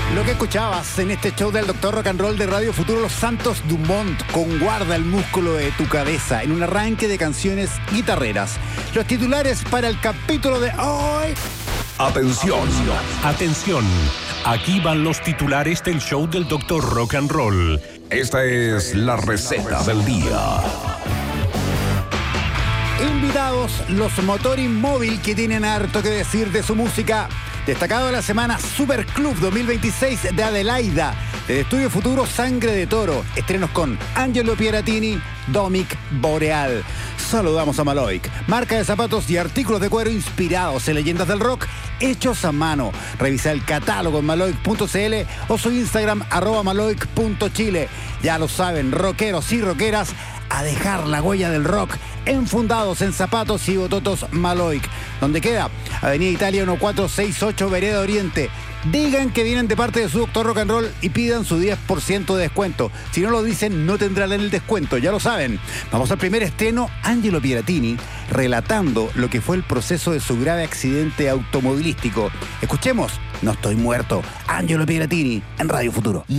Lo que escuchabas en este show del Doctor Rock and Roll de Radio Futuro, Los Santos Dumont, con Guarda el músculo de tu cabeza, en un arranque de canciones guitarreras. Los titulares para el capítulo de hoy. Atención. Atención. Aquí van los titulares del show del Doctor Rock and Roll. Esta es la receta del día. Invitados, los Motor Inmóvil, que tienen harto que decir de su música. Destacado de la semana, Super Club 2026 de Adelaida. De Estudio Futuro, Sangre de Toro. Estrenos con Angelo Pieratini, Domic Boreal. Saludamos a Maloic, marca de zapatos y artículos de cuero inspirados en leyendas del rock, hechos a mano. Revisa el catálogo en maloic.cl o su Instagram @maloic.chile. Ya lo saben, rockeros y rockeras, a dejar la huella del rock enfundados en zapatos y bototos Maloic. ¿Dónde queda? Avenida Italia 1468, Vereda Oriente. Digan que vienen de parte de su Doctor Rock and Roll y pidan su 10% de descuento. Si no lo dicen, no tendrán el descuento, ya lo saben. Vamos al primer estreno, Angelo Pieratini, relatando lo que fue el proceso de su grave accidente automovilístico. Escuchemos, No estoy muerto, Angelo Pieratini, en Radio Futuro.